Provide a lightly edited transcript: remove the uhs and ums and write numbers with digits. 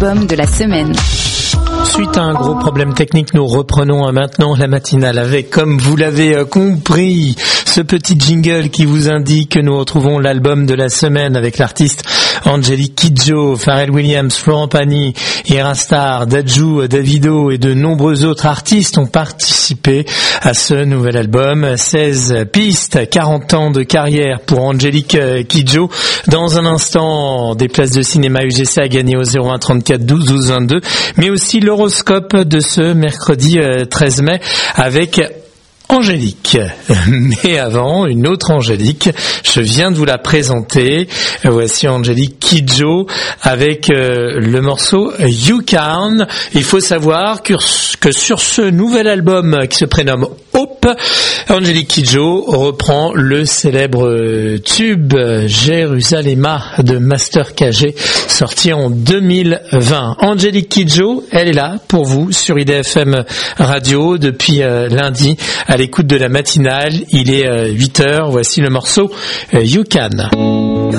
l'album de la semaine. Suite à un gros problème technique, nous reprenons maintenant la matinale avec, comme vous l'avez compris, ce petit jingle qui vous indique que nous retrouvons l'album de la semaine avec l'artiste Angélique Kidjo, Pharrell Williams, Florent Pagny, Ira Star, Dadju, Davido et de nombreux autres artistes ont participé à ce nouvel album. 16 pistes, 40 ans de carrière pour Angélique Kidjo. Dans un instant, des places de cinéma UGC à gagner au 01 34 12 12 22, mais aussi l'horoscope de ce mercredi 13 mai avec Angélique. Mais avant, une autre Angélique, je viens de vous la présenter. Voici Angélique Kidjo avec le morceau You Can. Il faut savoir que sur ce nouvel album qui se prénomme Hope, Angélique Kidjo reprend le célèbre tube Jérusalema de Master KG, sorti en 2020. Angélique Kidjo, elle est là pour vous sur IDFM Radio depuis lundi à l'écoute de la matinale. Il est 8h, voici le morceau You Can. You're